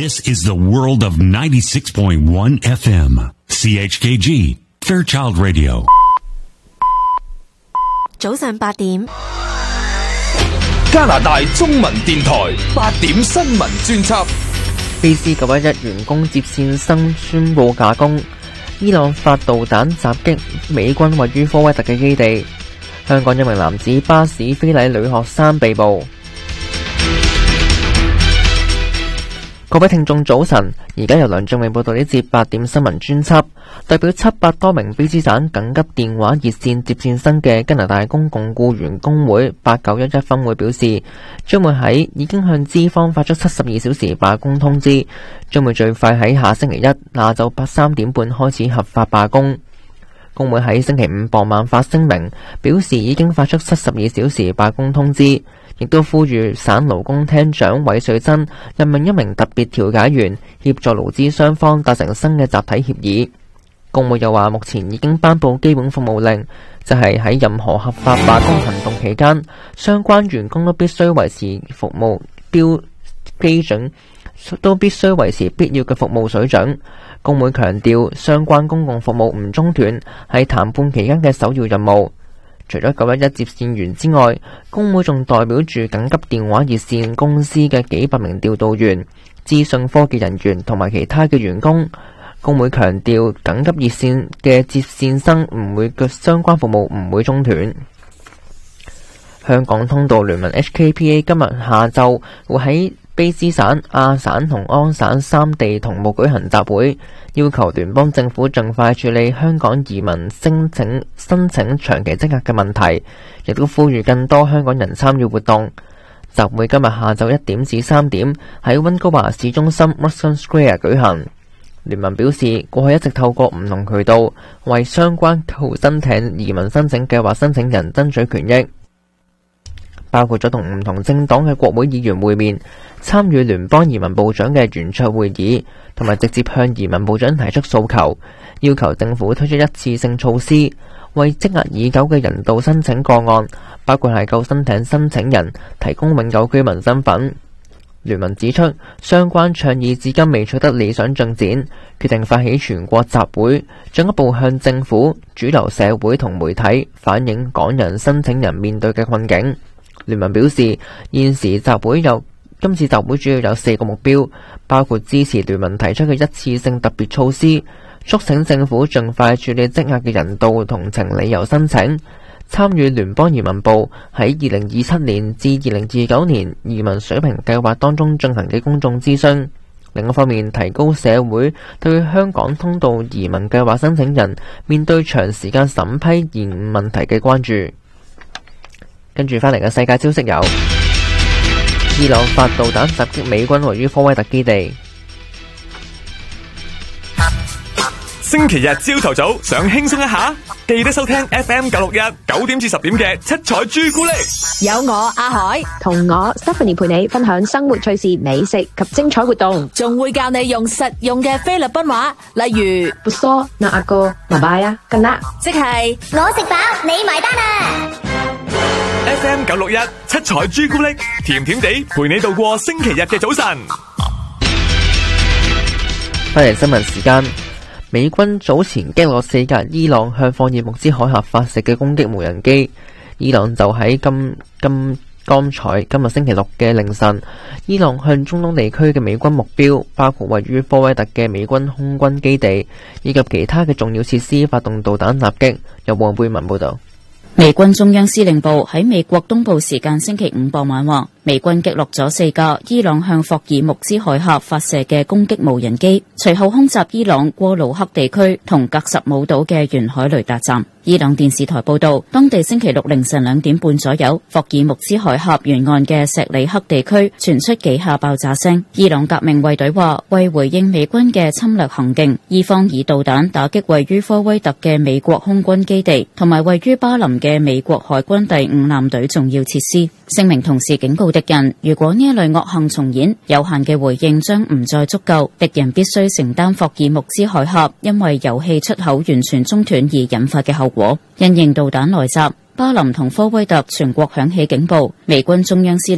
This is the world of 96.1 FM. CHKG, Fairchild Radio. 早上8點， 加拿大中文電台8點新聞專輯。 BC911員工接線生宣布罷工。伊朗發導彈襲擊美軍位於科威特嘅基地。香港一名男子巴士非禮女學生被捕。各位聽眾早晨，而家由梁俊榮報道呢節8點新聞專輯。代表700多名卑詩省緊急電話熱線接線生嘅加拿大公共僱員工會8911分會表示，將會喺已經向資方發出72小時罷工通知，將會最快喺下星期一下晝3點半開始合法罷工。工會喺星期5傍晚發聲明，表示已經發出72小時罷工通知，亦都呼籲省勞工廳長韋瑞珍任命一名特別調解員，協助勞資雙方達成新嘅集體協議。工會又話，目前已經頒布基本服務令，就係喺任何合法罷工行動期間，相關員工都必須維持服務基準，都必須維持必要嘅服務水準。工會強調，相關公共服務唔中斷係談判期間嘅首要任務。除咗911接線員之外，工會仲代表住緊急電話熱線公司嘅幾百名調度員、資訊科技人員同埋其他嘅員工。工會強調，緊急熱線嘅接線生唔會嘅相關服務唔會中斷。香港通道聯盟 HKPA 今日下晝會喺卑詩省、亞省同安省3地同步舉行集會，要求聯邦政府盡快處理香港移民申請長期積壓嘅問題，亦都呼籲更多香港人參與活動。集會今日下晝1點至3點喺溫哥華市中心 Ruskin Square 舉行。聯盟表示，過去一直透過唔同渠道為相關申請移民申請計劃申請人爭取權益，包括咗同唔同政黨嘅國會議員會面，參與聯邦移民部長嘅圓桌會議，同埋直接向移民部長提出訴求，要求政府推出一次性措施，為積壓已久嘅人道申請個案，包括係救生艇申請人提供永久居民身份。聯盟指出，相關倡議至今未取得理想進展，決定發起全國集會，進一步向政府、主流社會同媒體反映港人申請人面對嘅困境。聯盟表示，今次集會主要有4個目標，包括支持聯盟提出嘅一次性特別措施，促請政府盡快處理積壓嘅人道同情理由申請，參與聯邦移民部喺2027年至2029年移民水平計劃當中進行嘅公眾諮詢。另一方面，提高社會對香港通道移民計劃申請人面對長時間審批延誤問題嘅關注。跟住翻嚟嘅世界消息有：伊朗發導彈襲擊美軍位於科威特基地。 星期日朝頭早想輕鬆一下，記得收聽 FM961 9點至10點嘅七彩朱古力。 有我阿海同我 Stephanie 陪你分享生活趣事、美食及精彩活動， 仲會教你用實用嘅菲律賓話，例如不梳那阿哥麻拜啊，跟啦， 即係我食飽你埋單啊。 FM961 七彩朱古力，甜甜地陪你度過星期日嘅早晨。 翻嚟新聞時間。美軍早前擊落4架伊朗向霍爾木茲海峽發射嘅攻擊無人機，伊朗就喺今日星期6嘅凌晨，伊朗向中東地區嘅美軍目標，包括位於科威特嘅美軍空軍基地以及其他嘅重要設施發動導彈襲擊。由黃貝文報道。 美軍中央司令部喺美國東部時間星期5傍晚話，美軍擊落咗4架伊朗向霍爾木茲海峽發射嘅攻擊無人機，隨後空襲伊朗過魯克地區同格什姆島嘅沿海雷達站。伊朗電視台報道，當地星期6凌晨2點半左右，霍爾木茲海峽沿岸嘅錫里克地區傳出幾下爆炸聲。伊朗革命衛隊話，為回應美軍嘅侵略行徑，伊方以導彈打擊位於科威特嘅美國空軍基地，同埋位於巴林嘅美國海軍第5艦隊重要設施。聲明同時警告敵人，如果呢一類惡行重演，有限嘅回應將唔再足夠，敵人必須承擔霍爾木茲海峽因為油氣出口完全中斷而引發嘅後果。因應導彈來襲，巴林同科威特全國響起警報，美軍中央司令